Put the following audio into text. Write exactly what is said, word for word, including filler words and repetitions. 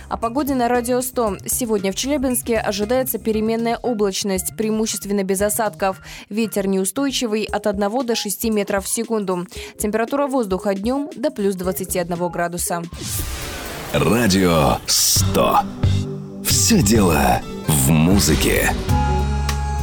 О погоде на Радио сто. Сегодня в Челябинске ожидается переменная облачность, преимущественно без осадков. Ветер неустойчивый от одного до шести метров в секунду. Температура воздуха днем до плюс двадцати одного градуса. Радио сто. Все дело в музыке.